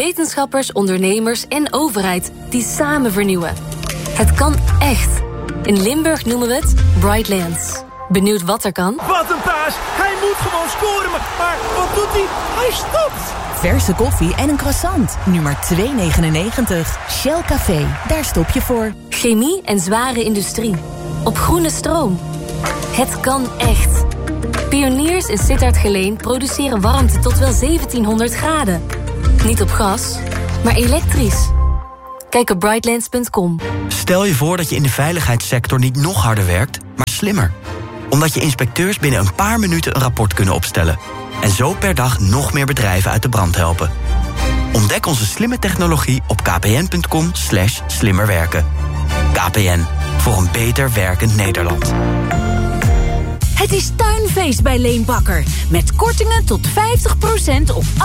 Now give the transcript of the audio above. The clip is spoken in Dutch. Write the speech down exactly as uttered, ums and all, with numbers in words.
wetenschappers, ondernemers en overheid die samen vernieuwen. Het kan echt. In Limburg noemen we het Brightlands. Benieuwd wat er kan? Wat een paas! Hij moet gewoon scoren, maar, maar wat doet hij? Hij stopt! Verse koffie en een croissant. Nu maar twee negenennegentig. Shell Café, daar stop je voor. Chemie en zware industrie. Op groene stroom. Het kan echt. Pioniers in Sittard-Geleen produceren warmte tot wel zeventienhonderd graden. Niet op gas, maar elektrisch. Kijk op brightlands punt com. Stel je voor dat je in de veiligheidssector niet nog harder werkt, maar slimmer. Omdat je inspecteurs binnen een paar minuten een rapport kunnen opstellen. En zo per dag nog meer bedrijven uit de brand helpen. Ontdek onze slimme technologie op kpn.com slash slimmerwerken. K P N, voor een beter werkend Nederland. Het is tuinfeest bij Leenbakker. Met kortingen tot vijftig procent op